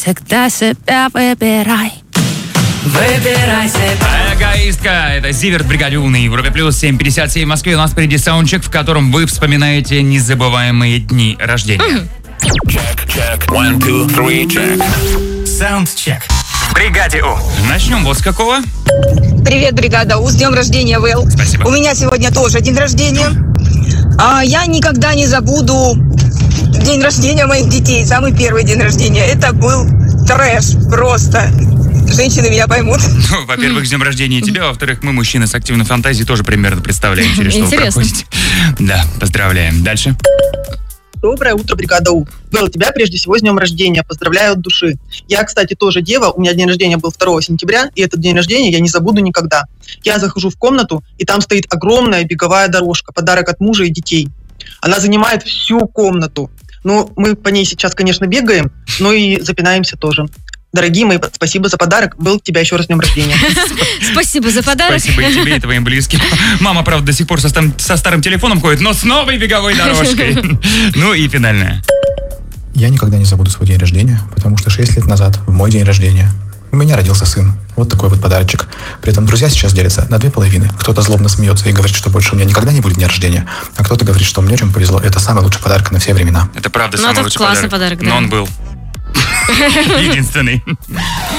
всегда себя выбирай. Выбирай себя. Эгоистка. Это Зиверт в бригаде У на Европе Плюс. 7:57 в Москве. У нас впереди саундчек, в котором вы вспоминаете незабываемые дни рождения. Check. 1, 2, 3, check. Саундчек. В бригаде У. Начнем вот с какого? Привет, бригада У, с днем рождения, Вэл. Спасибо. У меня сегодня тоже день рождения. Я никогда не забуду день рождения моих детей, самый первый день рождения. Это был трэш просто. Женщины меня поймут. Ну, во-первых, с днем рождения тебя, во-вторых, мы, мужчины с активной фантазией, тоже примерно представляем, через что вы Интересно. проходите. Да, поздравляем. Дальше. Доброе утро, бригада У. Вэл, тебя прежде всего с днем рождения. Поздравляю от души. Я, кстати, тоже дева. У меня день рождения был 2 сентября, и этот день рождения я не забуду никогда. Я захожу в комнату, и там стоит огромная беговая дорожка, подарок от мужа и детей. Она занимает всю комнату. Ну, мы по ней сейчас, конечно, бегаем, но и запинаемся тоже. Дорогие мои, спасибо за подарок. Был тебя еще раз с днем рождения. Спасибо за подарок. Спасибо и тебе, и твоим близким. Мама, правда, до сих пор со старым телефоном ходит, но с новой беговой дорожкой. Ну и финальное. Я никогда не забуду свой день рождения, потому что 6 лет назад, в мой день рождения, у меня родился сын. Вот такой вот подарочек. При этом друзья сейчас делятся на 2 половины. Кто-то злобно смеется и говорит, что больше у меня никогда не будет дня рождения, а кто-то говорит, что мне очень повезло. Это самый лучший подарок на все времена. Это правда Ну, самый это лучший классный подарок. подарок, да. Но он был единственный.